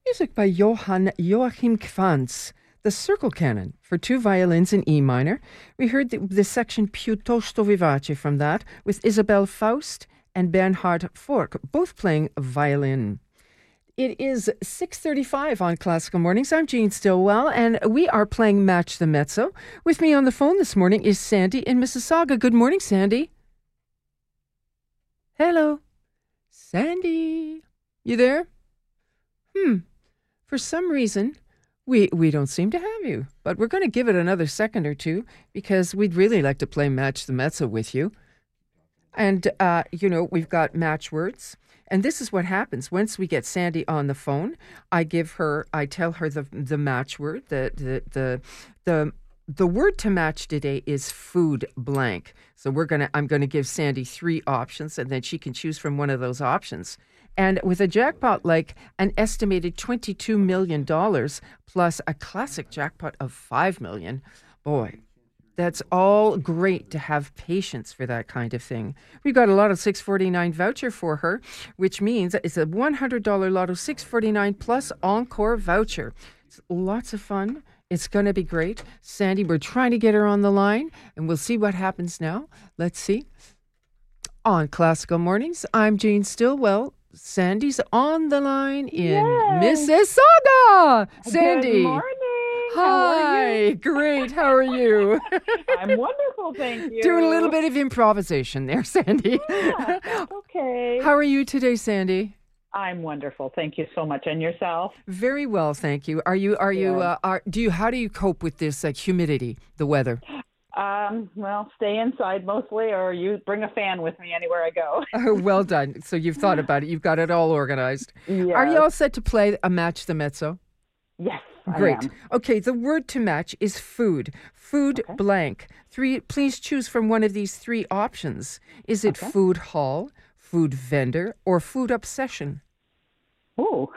Music by Johann Joachim Quantz, the Circle Canon for two violins in E minor. We heard the section Piuttosto Vivace from that with Isabel Faust and Bernhard Fork, both playing violin. It is 6:35 on Classical Mornings. I'm Jean Stillwell, and we are playing Match the Mezzo. With me on the phone this morning is Sandy in Mississauga. Good morning, Sandy. Hello. Sandy. You there? For some reason, we don't seem to have you. But we're going to give it another second or two because we'd really like to play Match the Mezzo with you. And, we've got match words. And this is what happens. Once we get Sandy on the phone, I tell her the match word. The word to match today is food blank. So I'm gonna give Sandy three options, and then she can choose from one of those options. And with a jackpot like an estimated $22 million plus a classic jackpot of $5 million, boy, that's all great to have patience for that kind of thing. We've got a Lotto 649 voucher for her, which means it's a $100 Lotto 649 plus Encore voucher. It's lots of fun. It's going to be great. Sandy, we're trying to get her on the line, and we'll see what happens now. Let's see. On Classical Mornings, I'm Jean Stillwell. Sandy's on the line in Mississauga. Sandy. Good morning. Hi. How are you? Great. How are you? I'm wonderful, thank you. Doing a little bit of improvisation there, Sandy. Yeah, that's okay. How are you today, Sandy? I'm wonderful, thank you so much. And yourself? Very well, thank you. How do you cope with this humidity, the weather? Well, stay inside mostly, or you bring a fan with me anywhere I go. Well done. So you've thought about it. You've got it all organized. Yes. Are you all set to play a Match the Mezzo? Yes, Great. I am. Okay, the word to match is food. Food blank. Please choose from one of these three options. Is it food hall, food vendor, or food obsession? Ooh,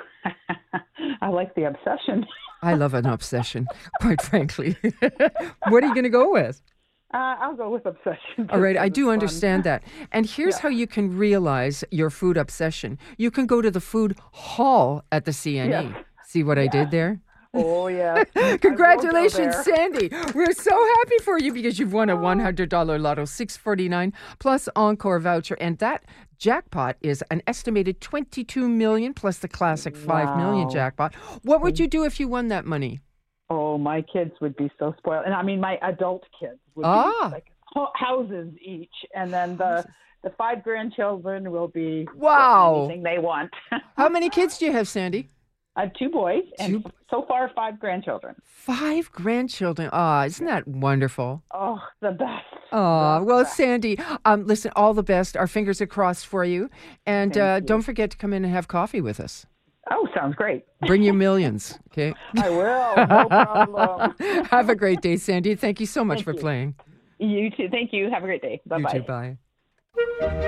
I like the obsession. I love an obsession, quite frankly. What are you going to go with? I'll go with obsession. All right, I do understand that. And here's how you can realize your food obsession. You can go to the food hall at the CNE. Yes. See what I did there? Oh, yeah. Congratulations, Sandy. We're so happy for you because you've won a $100 Lotto 649 plus Encore voucher. And that jackpot is an estimated $22 million plus the classic $5 million jackpot. What would you do if you won that money? Oh, my kids would be so spoiled. And I mean, my adult kids would be like houses each. And then the 5 grandchildren will be anything they want. How many kids do you have, Sandy? I have 2 boys and so far 5 grandchildren. 5 grandchildren. Ah, isn't that wonderful? Oh, the best. Oh, well, Sandy, listen, all the best. Our fingers are crossed for you. And don't forget to come in and have coffee with us. Oh, sounds great. Bring your millions, okay? I will. No problem. Have a great day, Sandy. Thank you so much for playing. You too. Thank you. Have a great day. Bye-bye. You too. Bye.